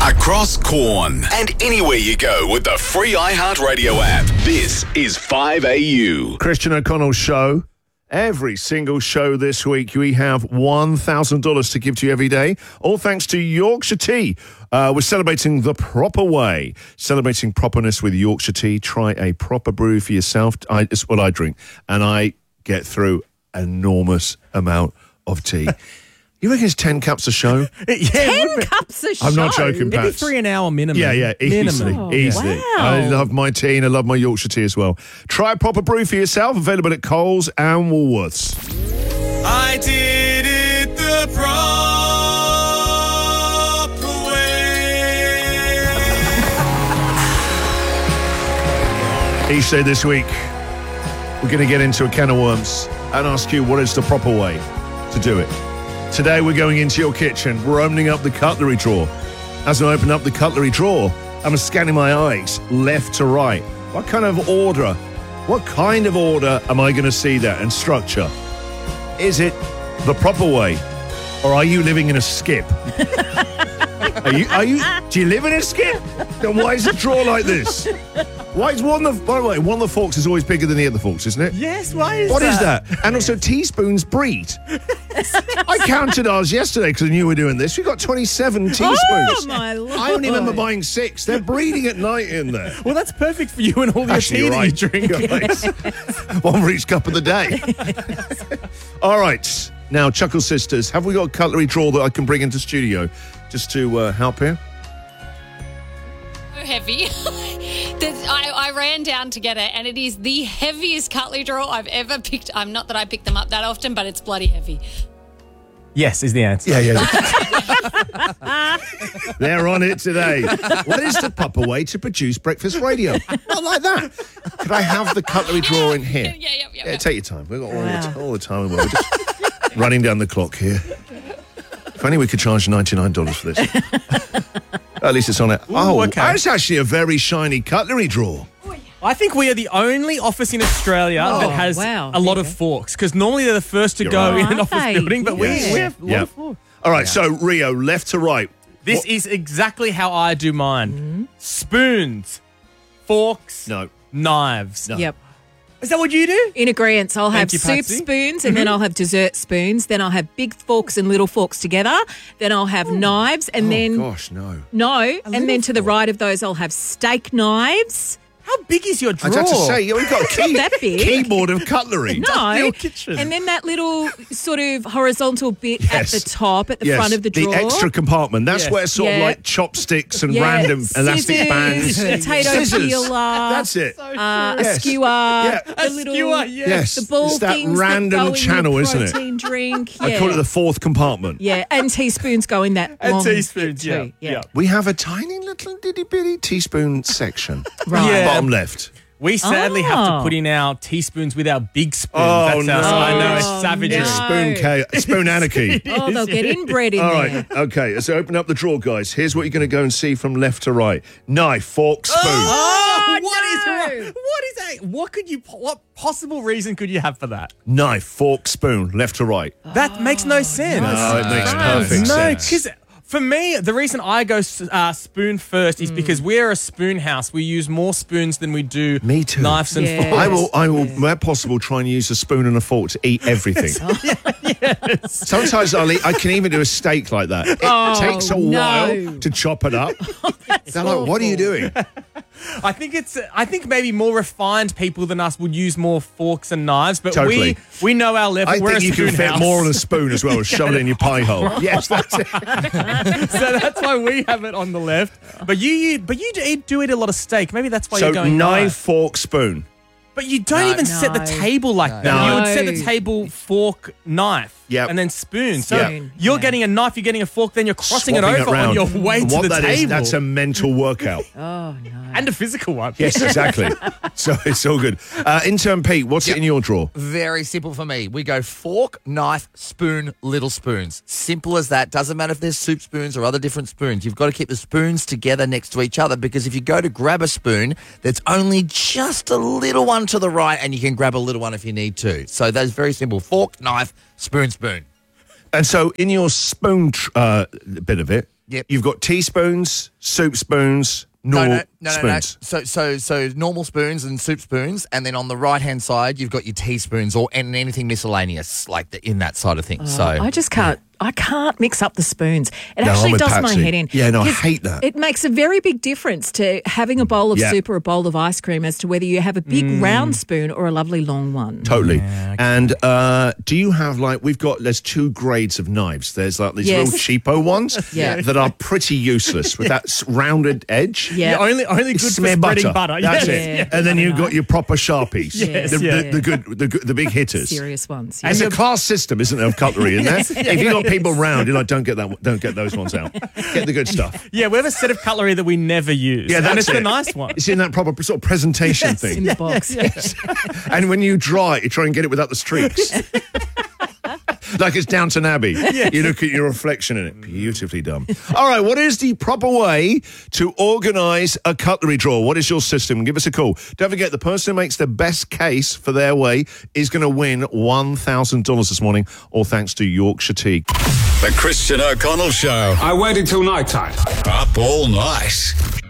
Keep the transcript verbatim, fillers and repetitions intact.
Across Corn and anywhere you go with the free iHeartRadio app. This is five A U. Christian O'Connell's show. Every single show this week, we have one thousand dollars to give to you every day. All thanks to Yorkshire Tea. Uh, we're celebrating the proper way. Celebrating properness with Yorkshire Tea. Try a proper brew for yourself. I, it's what I drink. And I get through an enormous amount of tea. You reckon it's ten cups a show? yeah, Ten cups a show? I'm not joking, It'd be Pats. three an hour minimum. Yeah, yeah, easily, Minimum. easily. Wow. I love my tea and I love my Yorkshire tea as well. Try a proper brew for yourself. Available at Coles and Woolworths. I did it the proper way. Each day this week, we're going to get into a can of worms and ask you what is the proper way to do it. Today we're going into your kitchen. We're opening up the cutlery drawer. As I open up the cutlery drawer, I'm scanning my eyes left to right. What kind of order? What kind of order am I going to see there and structure? Is it the proper way, or are you living in a skip? Are you? Are you? Do you live in a skip? Then why is the drawer like this? Why is one of the? By the way, one of the forks is always bigger than the other forks, isn't it? Yes, why is What that? is that? And also, teaspoons breed. I counted ours yesterday because I knew we were doing this. We got twenty-seven teaspoons. Oh, my Lord. I only remember buying six. They're breeding at night in there. Well, that's perfect for you and all your Actually, tea you're that right. you drink. You're right. One for each cup of the day. All right. Now, Chuckle Sisters, have we got a cutlery drawer that I can bring into studio just to uh, help here? So heavy. There's- I, I ran down to get it, and it is the heaviest cutlery drawer I've ever picked. I'm not that I pick them up that often, but it's bloody heavy. Yes, is the answer. Yeah, yeah. yeah. They're on it today. What is the proper way to produce breakfast radio? Not like that. Could I have the cutlery drawer in here? Yeah, yeah, yeah. Yeah, take your time. We've got all, Wow. the, all the time in the world. We're just running down the clock here. If only we could charge ninety-nine dollars for this. At least it's on it. Oh, okay. That's actually a very shiny cutlery drawer. I think we are the only office in Australia Oh, that has wow. a lot There of you go. forks, because normally they're the first to You're go right. in an Are office they? building, but Yes. we, we have a lot Yeah. of forks. All right, so Rio, left to right. This What- is exactly how I do mine. Spoons, forks, No. knives. No. Yep. Is that what you do? In agreement, I'll have Thank you, soup Patsy. spoons, and then I'll have dessert spoons. Then I'll have big forks and little forks together. Then I'll have knives, and Oh, then gosh, no. no, and then to the right of those, I'll have steak knives. How big is your I drawer? was about to say, yeah, we've got a key, that big. keyboard of cutlery. No, your kitchen. and then that little sort of horizontal bit Yes. at the top, at the Yes, front of the drawer. extra compartment. That's Yes. where sort of Yeah. like chopsticks and Yeah, random elastic scissors, bands. potato Scissors. peeler. That's it. Uh, a Yes. skewer, Yeah. the A little, skewer, yes. Yes. the ball it's that things random that go channel, in your isn't it? protein drink. Yeah. I call it the fourth compartment. Yeah, and teaspoons go in that And long teaspoons, bit yeah, too. yeah. We have a tiny little ditty bitty teaspoon section. Right. Yeah. Bottom left. We sadly have to Oh. put in our teaspoons with our big spoons. Oh, That's our, no. I know, it's Oh, savagery. no. Spoon cha- spoon anarchy. Oh, they'll get inbred in All there. right, okay. So open up the drawer, guys. Here's what you're going to go and see from left to right: knife, fork, spoon. Oh, Oh, what is no. wrong? What is that? What could you? What possible reason could you have for that? Knife, fork, spoon, left to right. That makes no sense. No, it makes perfect No, sense. because for me, the reason I go uh, spoon first is because we're a spoon house. We use more spoons than we do Me too. knives and Yeah. forks. I will, I will, where possible, try and use a spoon and a fork to eat everything. Sometimes I'll eat, I can even do a steak like that. It Oh, takes a no. while to chop it up. They're like, what are you doing? I think it's. I think maybe more refined people than us would use more forks and knives, but Totally. we we know our level. I we're think a you can spoon fit house. more on a spoon as well as shove it in your pie hole. Yes, that's it. So that's why we have it on the left. But you, you but you do eat, do eat a lot of steak. Maybe that's why So you're going knife, knife. fork, spoon. But you don't No. even set the No. table like that. No. You would set No. the table fork, knife, Yep. and then spoon. So Yep. you're Yeah. getting a knife, you're getting a fork, then you're crossing Swapping it over round. on your way And to what the that is, table. that's a mental workout. Oh, no. and a physical one. Yes, exactly. So it's all good. Uh, intern Pete, what's it in your drawer? Very simple for me. We go fork, knife, spoon, little spoons. Simple as that. Doesn't matter if there's soup spoons or other different spoons. You've got to keep the spoons together next to each other, because if you go to grab a spoon, there's only just a little one to the right, and you can grab a little one if you need to. So that's very simple. Fork, knife, spoon, spoon. And so in your spoon tr- uh, bit of it, Yep. You've got teaspoons, soup spoons, No, normal no, no, no, no. spoons. So, so, so normal spoons and soup spoons, and then on the right hand side, you've got your teaspoons or and anything miscellaneous like the, in that side of things. so I just can't. I can't mix up the spoons. It No, I'm actually with does my Patsy. head in. Yeah, no, I 'Cause hate that. It makes a very big difference to having a bowl of Yeah. soup or a bowl of ice cream as to whether you have a big round spoon or a lovely long one. Totally. And uh, do you have like we've got there's two grades of knives. There's like these Yes. little cheapo ones Yeah. that are pretty useless with that s- rounded edge. Yeah. Yeah, only only good for Smear spreading butter. That's Yes. it. Yeah. And then you've Nice. got your proper sharpies. Yes, the, yeah. the, the good, the good, the big hitters. Serious ones. It's Yeah. a class system, isn't there, of cutlery in there? If you've got people round, you're like, don't get that, don't get those ones out. Get the good stuff. Yeah, we have a set of cutlery that we never use. Yeah, and that's it's it. the nice one. It's in that proper sort of presentation in thing. the box. And when you dry it, you try and get it without the streaks. Like it's Downton Abbey. You look at your reflection in it. Beautifully done. All right, what is the proper way to organise a cutlery drawer? What is your system? Give us a call. Don't forget, the person who makes the best case for their way is going to win one thousand dollars this morning, all thanks to Yorkshire Tea. The Christian O'Connell Show. I waited till night time. Up all night.